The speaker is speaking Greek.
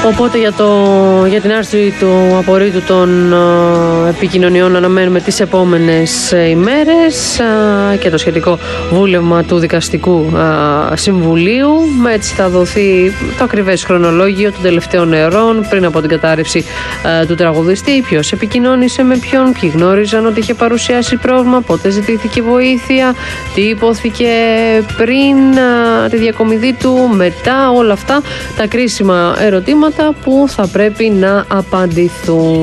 Οπότε για την άρση του απορρίτου των επικοινωνιών αναμένουμε τις επόμενες ημέρες και το σχετικό βούλευμα του Δικαστικού Συμβουλίου. Έτσι θα δοθεί το ακριβές χρονολόγιο των τελευταίων ώρων πριν από την κατάρρευση του τραγουδιστή. Ποιος επικοινώνησε με ποιον, ποιοι γνώριζαν ότι είχε παρουσιάσει πρόβλημα, πότε ζητήθηκε βοήθεια, τι υπόθηκε πριν τη διακομιδή του, μετά, όλα αυτά τα κρίσιμα ερωτήματα που θα πρέπει να απαντηθούν.